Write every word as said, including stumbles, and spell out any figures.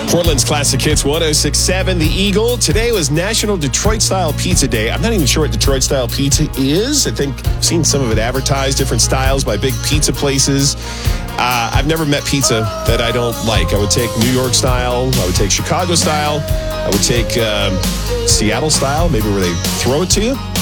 Portland's Classic Hits one oh six point seven, The Eagle. Today was National Detroit-Style Pizza Day. I'm not even sure what Detroit-style pizza is. I think I've seen some of it advertised, different styles by big pizza places. Uh, I've never met pizza that I don't like. I would take New York style. I would take Chicago style. I would take um, Seattle style, maybe where they throw it to you.